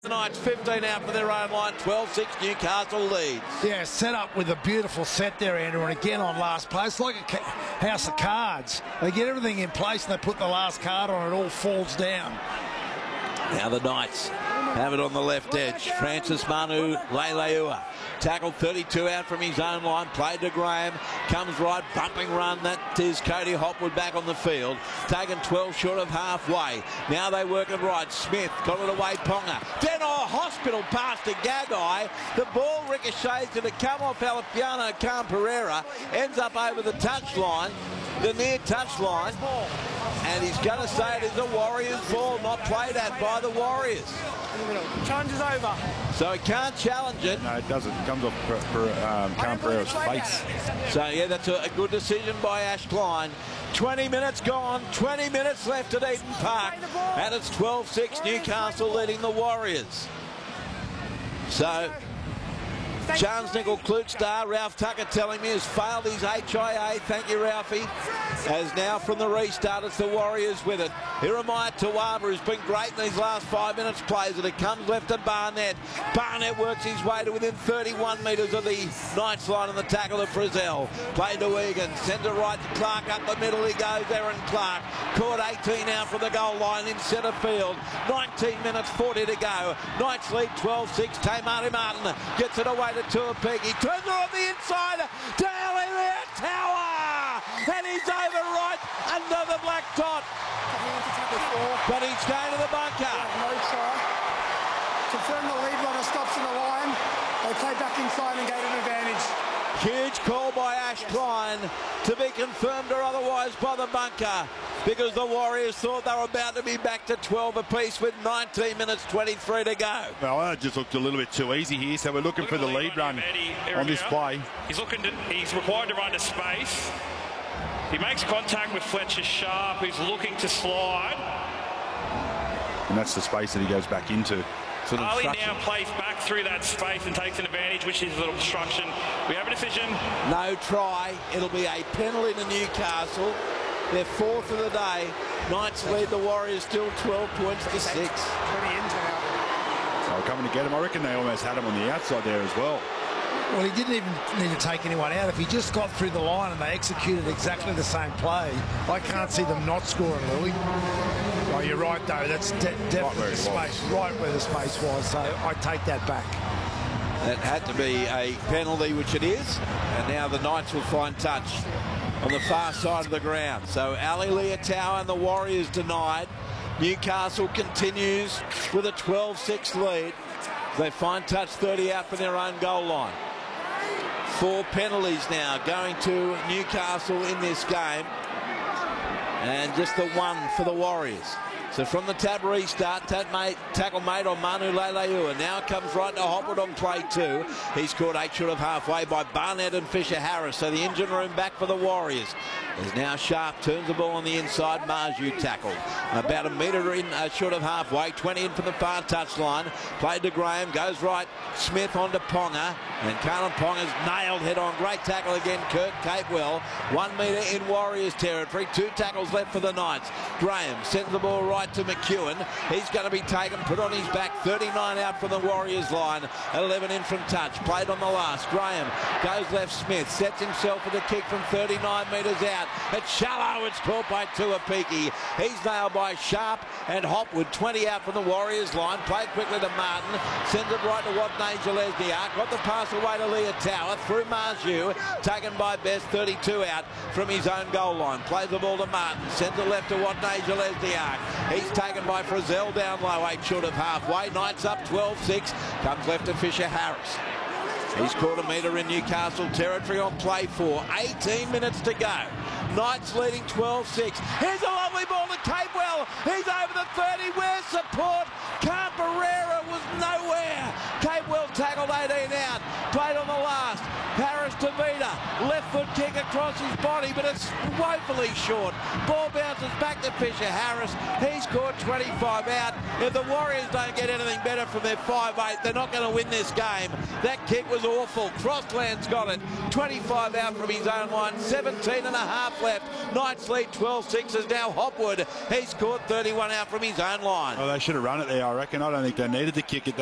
The Knights 15 out for their own line, 12-6 Newcastle leads. Yeah, set up with a beautiful set there, Andrew, and again on last place, like a house of cards. They get everything in place and they put the last card on, it all falls down. Now the Knights have it on the left edge. Francis Manu Leilua. Tackled 32 out from his own line, played to Graham, comes right, bumping run, that is Cody Hopwood back on the field, taken 12 short of halfway. Now they work it right, Smith got it away, Ponga. Then hospital pass to Gagai, the ball ricochets to the come off Alfiano Camperera, ends up over the touchline, the near touchline, and he's going to say it is a Warriors ball, not played at by the Warriors. Challenge is over. So he can't challenge it. No, it doesn't. It comes off Camperera's face. So, yeah, that's a good decision by Ash Klein. 20 minutes gone, 20 minutes left at Eden Park. And it's 12-6, Newcastle leading the Warriors. So, Charles Nickel Klutstar, Ralph Tucker telling me, has failed his HIA. Thank you, Ralphie. As now from the restart, it's the Warriors with it. Jeremiah Tawaba, who's been great in these last 5 minutes, plays it. It comes left to Barnett. Barnett works his way to within 31 metres of the Knights line on the tackle of Frizzell. Play to Egan, sends it right to Clark, up the middle he goes, Aaron Clark. Caught 18 out from the goal line in centre field. 19 minutes 40 to go. Knights lead 12-6. Tamari Martin gets it away to Tuapiki. Turns it on the inside to Elliot Tower. And he's over right under the black dot. But he's going to the bunker. No try. Confirm the lead runner stops in the line. They play back inside and gain an advantage. Huge call by Ash Klein, to be confirmed or otherwise by the bunker, because the Warriors thought they were about to be back to 12 apiece with 19 minutes 23 to go. Well, that just looked a little bit too easy here, so we're looking for the lead run on this play. He's required to run to space. He makes contact with Fletcher Sharp, who's looking to slide. And that's the space that he goes back into. Ali now plays back through that space and takes an advantage, which is a little obstruction. We have a decision. No try. It'll be a penalty to Newcastle. They're fourth of the day. Knights lead the Warriors still 12 points to 6. 20 in now. So coming to get him, I reckon they almost had him on the outside there as well. Well, he didn't even need to take anyone out. If he just got through the line and they executed exactly the same play, I can't see them not scoring, Louis. Oh, you're right, though. That's definitely the space, right where the space was. So I take that back. That had to be a penalty, which it is. And now the Knights will find touch on the far side of the ground. So Ali Leotau and the Warriors denied. Newcastle continues with a 12-6 lead. They find touch 30 out from their own goal line. 4 penalties now going to Newcastle in this game, and just the one for the Warriors. So from the tab restart, tackle made on Manu Leilua. Now it comes right to Hopwood on play 2. He's caught 8 short of halfway by Barnett and Fisher Harris. So the engine room back for the Warriors. There's now Sharp, turns the ball on the inside. Marju tackled. About a metre in short of halfway. 20 in from the far touchline. Played to Graham, goes right. Smith on to Ponga. And Carlin Ponga's nailed head on. Great tackle again, Kurt Capewell. 1 metre in Warriors territory. 2 tackles left for the Knights. Graham sends the ball right to McEwen. He's going to be taken, put on his back. 39 out from the Warriors line. 11 in from touch. Played on the last. Graham goes left. Smith sets himself with a kick from 39 metres out. It's shallow. It's caught by Tuapiki. He's nailed by Sharp and Hopwood. 20 out from the Warriors line. Played quickly to Martin. Sends it right to Watney Gillespie. Got the pass away to Leah Tower. Through Marju. Taken by Best. 32 out from his own goal line. Plays the ball to Martin. Sends it left to Watney Gillespie. He's taken by Frizzell down low. 8 short of halfway. Knights up 12-6. Comes left to Fisher Harris. He's caught a metre in Newcastle territory on play 4. 18 minutes to go. Knights leading 12-6. Here's a lovely ball to Capewell. He's over the 30. Where's support? Camperera was nowhere. Capewell tackled 18 out. Played on the last. Harris to Vida. Left foot kick across his body, but it's woefully short. Ball bounces back to Fisher Harris. He's caught 25 out. If the Warriors don't get anything better from their 5'8", they're not going to win this game. That kick was awful. Crossland's got it. 25 out from his own line. 17 and a half left. Knights lead 12-6 is now Hopwood. He's caught 31 out from his own line. Well, they should have run it there, I reckon. I don't think they needed to kick it.